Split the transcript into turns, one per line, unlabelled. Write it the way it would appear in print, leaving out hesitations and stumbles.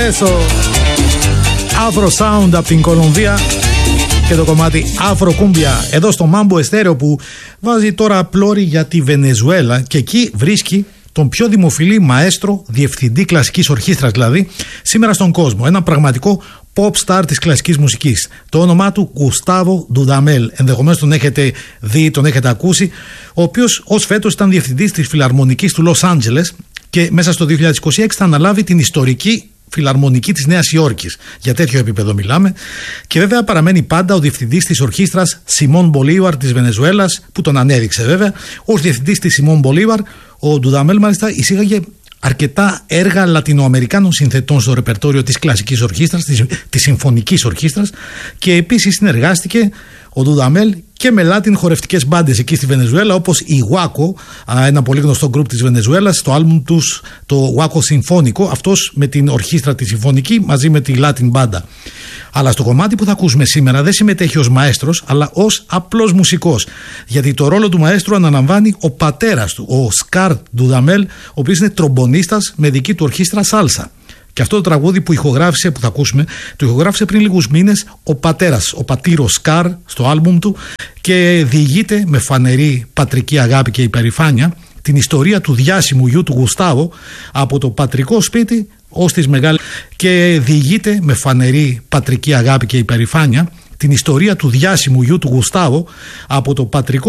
Eso. Afro Sound από την Κολομβία και το κομμάτι Afro Cumbia εδώ στο Mambo Estéreo, που βάζει τώρα πλώρη για τη Βενεζουέλα και εκεί βρίσκει τον πιο δημοφιλή μαέστρο, διευθυντή κλασικής ορχήστρας δηλαδή, σήμερα στον κόσμο. Ένα πραγματικό pop star της κλασικής μουσικής. Το όνομά του Gustavo Dudamel. Ενδεχομένως τον έχετε δει, τον έχετε ακούσει. Ο οποίος ως φέτος ήταν διευθυντής της Φιλαρμονικής του Λος Άντζελες και μέσα στο 2026 θα αναλάβει την ιστορική Φιλαρμονική της Νέας Υόρκης. Για τέτοιο επίπεδο μιλάμε. Και βέβαια παραμένει πάντα ο διευθυντής της ορχήστρας Σιμών Μπολίβαρ της Βενεζουέλας, που τον ανέδειξε βέβαια. Ως διευθυντής της Σιμών Μπολίβαρ, ο Ντουδαμέλ μάλιστα εισήγαγε αρκετά έργα Λατινοαμερικάνων συνθετών στο ρεπερτόριο της κλασικής ορχήστρας, της συμφωνικής ορχήστρας, και επίσης συνεργάστηκε ο Ντουδαμέλ και με Λάτιν χορευτικές μπάντες εκεί στη Βενεζουέλα, όπως η Waco, ένα πολύ γνωστό γκρουπ της Βενεζουέλας, στο άλμπουμ τους το Waco Συμφώνικο, αυτός με την ορχήστρα τη συμφωνική μαζί με τη Latin μπάντα. Αλλά στο κομμάτι που θα ακούσουμε σήμερα δεν συμμετέχει ως μαέστρος, αλλά ως απλός μουσικός. Γιατί το ρόλο του μαέστρου αναλαμβάνει ο πατέρας του, ο Σκάρ Ντουδαμέλ, ο οποίος είναι τρομπονίστας με δική του ορχήστρα σάλσα. Και αυτό το τραγούδι που ηχογράφησε, που θα ακούσουμε, το ηχογράφησε πριν λίγους μήνες ο πατέρας, ο πατήρος Σκάρ, στο άλμπουμ του, και διηγείται με φανερή πατρική αγάπη και υπερηφάνεια την ιστορία του διάσημου γιου του Γουστάβο από το πατρικό σπίτι ως τις μεγάλες, και διηγείται με φανερή πατρική αγάπη και υπερηφάνεια την ιστορία του διάσημου γιου του Γουστάβο από το πατρικό